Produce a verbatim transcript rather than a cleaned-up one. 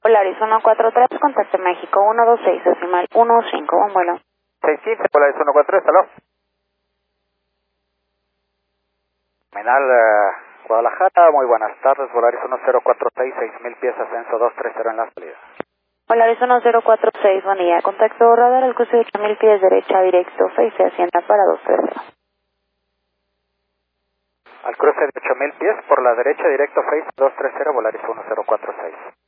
Polaris uno cuatro tres, contacto México uno dos seis, decimal uno cinco, un vuelo. seis quince, Polaris uno cuatro tres, aló. Terminal uh, Guadalajara, muy buenas tardes, Polaris uno cero cuatro seis, seis mil pies, ascenso dos tres cero en la salida. Polaris uno cero cuatro seis, buen día, contacto radar al cruce de ocho mil pies, derecha directo, face Hacienda para dos tres cero. Al cruce de ocho mil pies, por la derecha directo, face dos tres cero, Polaris uno cero cuatro seis.